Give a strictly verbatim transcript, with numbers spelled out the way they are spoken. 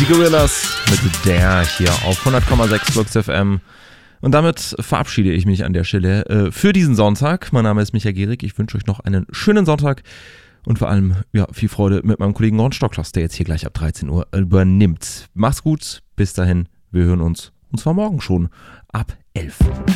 Die Gorillas mit der hier auf hundert Komma sechs Flux F M. Und damit verabschiede ich mich an der Stelle äh, für diesen Sonntag. Mein Name ist Michael Gehrig. Ich wünsche euch noch einen schönen Sonntag und vor allem ja, viel Freude mit meinem Kollegen Ron Stockloss, der jetzt hier gleich ab dreizehn Uhr übernimmt. Macht's gut, bis dahin, wir hören uns und zwar morgen schon ab elf.